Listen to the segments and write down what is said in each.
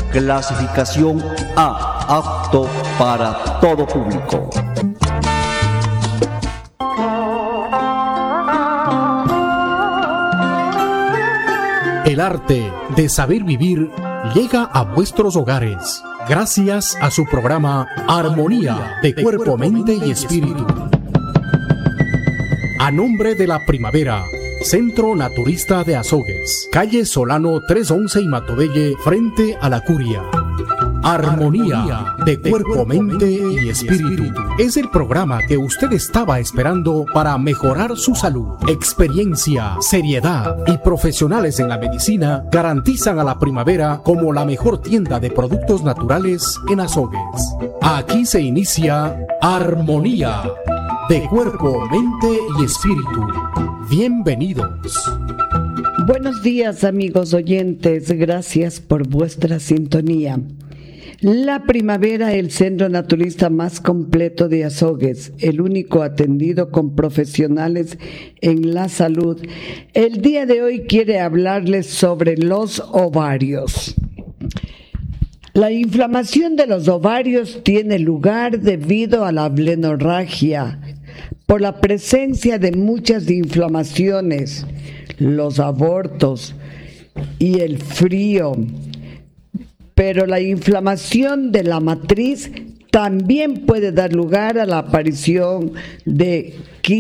Clasificación A, apto para todo público. El arte de saber vivir llega a vuestros hogares gracias a su programa Armonía de Cuerpo, Mente y Espíritu. A nombre de la Primavera, Centro Naturista de Azogues, calle Solano 311 y Matobelle, frente a la Curia. Armonía de Cuerpo, Mente y Espíritu es el programa que usted estaba esperando para mejorar su salud. Experiencia, seriedad y profesionales en la medicina garantizan a la Primavera como la mejor tienda de productos naturales en Azogues. Aquí se inicia Armonía de Cuerpo, Mente y Espíritu. Bienvenidos. Buenos días, amigos oyentes, gracias por vuestra sintonía. La Primavera, el centro naturista más completo de Azogues, el único atendido con profesionales en la salud, el día de hoy quiere hablarles sobre los ovarios. La inflamación de los ovarios tiene lugar debido a la amenorragia, por la presencia de muchas inflamaciones, los abortos y el frío. Pero la inflamación de la matriz también puede dar lugar a la aparición de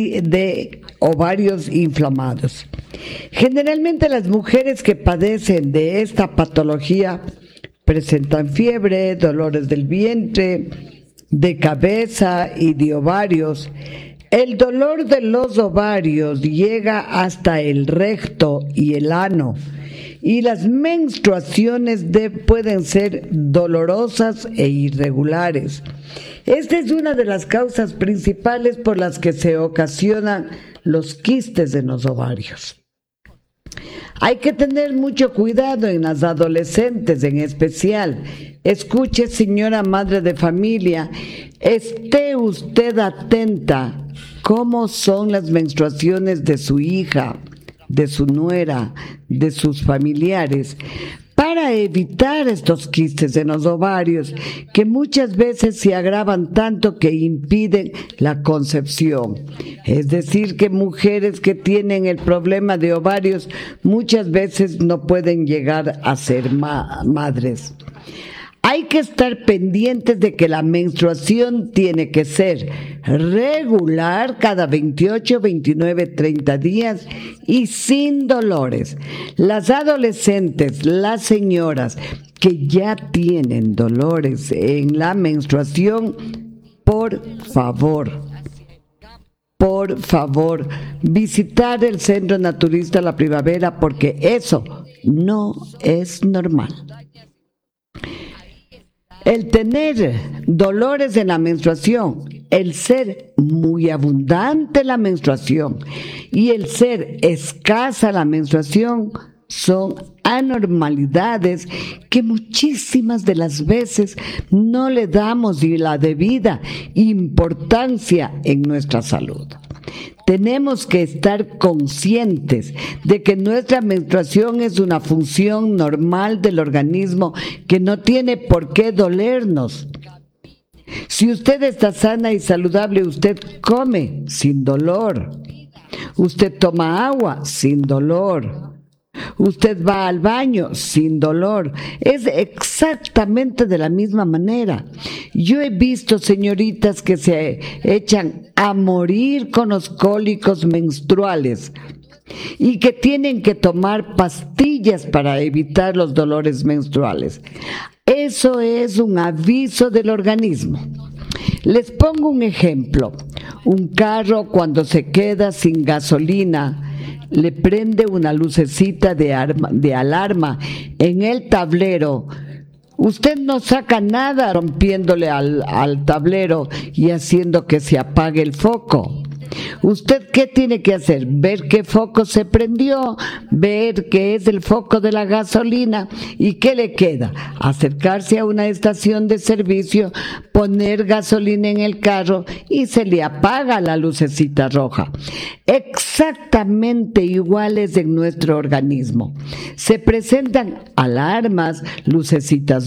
ovarios inflamados. Generalmente las mujeres que padecen de esta patología presentan fiebre, dolores del vientre, de cabeza y de ovarios. El dolor de los ovarios llega hasta el recto y el ano. Y las menstruaciones pueden ser dolorosas e irregulares. Esta es una de las causas principales por las que se ocasionan los quistes en los ovarios. Hay que tener mucho cuidado en las adolescentes en especial. Escuche, señora madre de familia, esté usted atenta cómo son las menstruaciones de su hija, de su nuera, de sus familiares, para evitar estos quistes en los ovarios que muchas veces se agravan tanto que impiden la concepción. Es decir, que mujeres que tienen el problema de ovarios muchas veces no pueden llegar a ser madres. Hay que estar pendientes de que la menstruación tiene que ser regular cada 28, 29, 30 días y sin dolores. Las adolescentes, las señoras que ya tienen dolores en la menstruación, por favor, visitar el Centro Naturista La Primavera, porque eso no es normal. El tener dolores en la menstruación, el ser muy abundante la menstruación y el ser escasa la menstruación son anormalidades que muchísimas de las veces no le damos la debida importancia en nuestra salud. Tenemos que estar conscientes de que nuestra menstruación es una función normal del organismo que no tiene por qué dolernos. Si usted está sana y saludable, usted come sin dolor. Usted toma agua sin dolor. Usted va al baño sin dolor. Es exactamente de la misma manera. Yo he visto señoritas que se echan a morir con los cólicos menstruales y que tienen que tomar pastillas para evitar los dolores menstruales. Eso es un aviso del organismo. Les pongo un ejemplo. Un carro, cuando se queda sin gasolina, le prende una lucecita de alarma en el tablero. Usted no saca nada rompiéndole al tablero y haciendo que se apague el foco. ¿Usted qué tiene que hacer? Ver qué foco se prendió, ver qué es el foco de la gasolina y qué le queda. Acercarse a una estación de servicio, poner gasolina en el carro y se le apaga la lucecita roja. Exactamente iguales en nuestro organismo. Se presentan alarmas, lucecitas